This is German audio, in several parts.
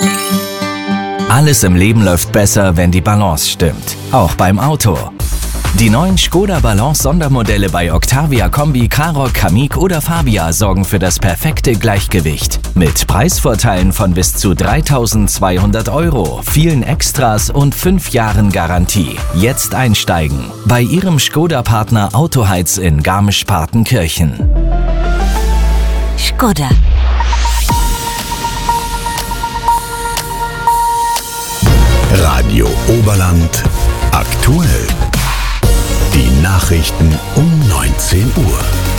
Alles im Leben läuft besser, wenn die Balance stimmt. Auch beim Auto. Die neuen Škoda Balance Sondermodelle bei Octavia Kombi, Karoq, Kamiq oder Fabia sorgen für das perfekte Gleichgewicht. Mit Preisvorteilen von bis zu 3.200 €, vielen Extras und 5 Jahren Garantie. Jetzt einsteigen. Bei Ihrem Škoda-Partner Autoheiz in Garmisch-Partenkirchen. Škoda. Radio Oberland aktuell. Die Nachrichten um 19 Uhr.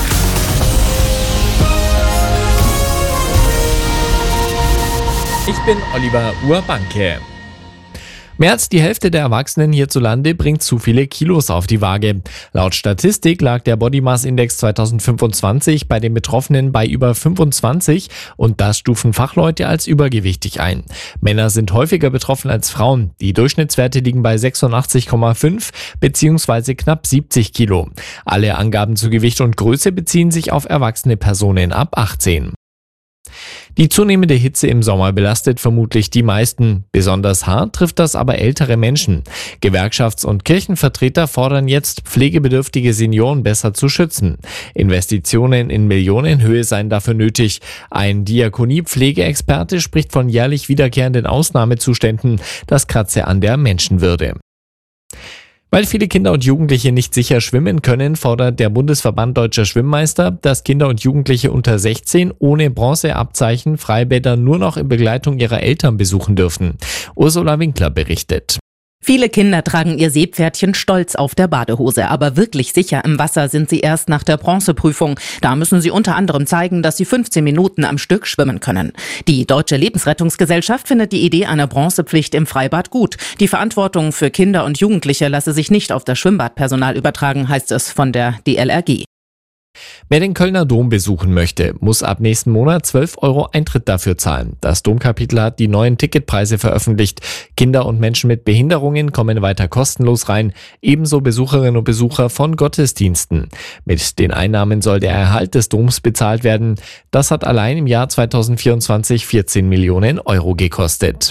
Ich bin Oliver Urbanke. Mehr als die Hälfte der Erwachsenen hierzulande bringt zu viele Kilos auf die Waage. Laut Statistik lag der Body Mass Index 2025 bei den Betroffenen bei über 25 und das stufen Fachleute als übergewichtig ein. Männer sind häufiger betroffen als Frauen. Die Durchschnittswerte liegen bei 86,5 bzw. knapp 70 Kilo. Alle Angaben zu Gewicht und Größe beziehen sich auf erwachsene Personen ab 18. Die zunehmende Hitze im Sommer belastet vermutlich die meisten. Besonders hart trifft das aber ältere Menschen. Gewerkschafts- und Kirchenvertreter fordern jetzt, pflegebedürftige Senioren besser zu schützen. Investitionen in Millionenhöhe seien dafür nötig. Ein Diakonie-Pflegeexperte spricht von jährlich wiederkehrenden Ausnahmezuständen. Das kratze an der Menschenwürde. Weil viele Kinder und Jugendliche nicht sicher schwimmen können, fordert der Bundesverband Deutscher Schwimmmeister, dass Kinder und Jugendliche unter 16 ohne Bronzeabzeichen Freibäder nur noch in Begleitung ihrer Eltern besuchen dürfen. Ursula Winkler berichtet. Viele Kinder tragen ihr Seepferdchen stolz auf der Badehose, aber wirklich sicher im Wasser sind sie erst nach der Bronzeprüfung. Da müssen sie unter anderem zeigen, dass sie 15 Minuten am Stück schwimmen können. Die Deutsche Lebensrettungsgesellschaft findet die Idee einer Bronzepflicht im Freibad gut. Die Verantwortung für Kinder und Jugendliche lasse sich nicht auf das Schwimmbadpersonal übertragen, heißt es von der DLRG. Wer den Kölner Dom besuchen möchte, muss ab nächsten Monat 12 € Eintritt dafür zahlen. Das Domkapitel hat die neuen Ticketpreise veröffentlicht. Kinder und Menschen mit Behinderungen kommen weiter kostenlos rein, ebenso Besucherinnen und Besucher von Gottesdiensten. Mit den Einnahmen soll der Erhalt des Doms bezahlt werden. Das hat allein im Jahr 2024 14 Millionen € gekostet.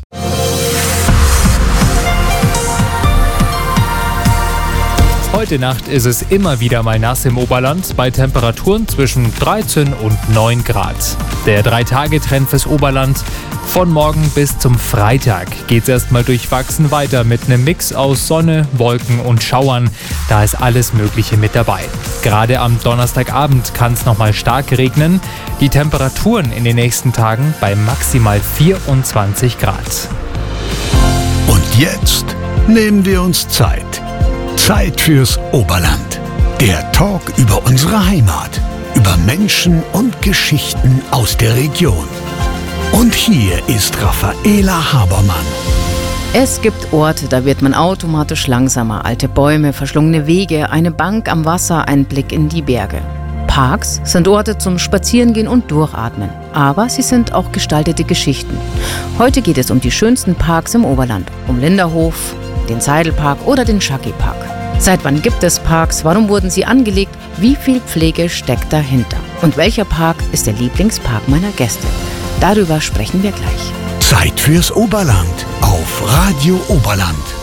Heute Nacht ist es immer wieder mal nass im Oberland bei Temperaturen zwischen 13 und 9 Grad. Der 3-Tage-Trend fürs Oberland. Von morgen bis zum Freitag geht es erstmal durchwachsen weiter mit einem Mix aus Sonne, Wolken und Schauern. Da ist alles Mögliche mit dabei. Gerade am Donnerstagabend kann es nochmal stark regnen. Die Temperaturen in den nächsten Tagen bei maximal 24 Grad. Und jetzt nehmen wir uns Zeit. Zeit fürs Oberland. Der Talk über unsere Heimat, über Menschen und Geschichten aus der Region. Und hier ist Raffaela Habermann. Es gibt Orte, da wird man automatisch langsamer. Alte Bäume, verschlungene Wege, eine Bank am Wasser, ein Blick in die Berge. Parks sind Orte zum Spazierengehen und Durchatmen. Aber sie sind auch gestaltete Geschichten. Heute geht es um die schönsten Parks im Oberland. Um Linderhof, den Seidelpark oder den Schacki-Park. Seit wann gibt es Parks? Warum wurden sie angelegt? Wie viel Pflege steckt dahinter? Und welcher Park ist der Lieblingspark meiner Gäste? Darüber sprechen wir gleich. Zeit fürs Oberland auf Radio Oberland.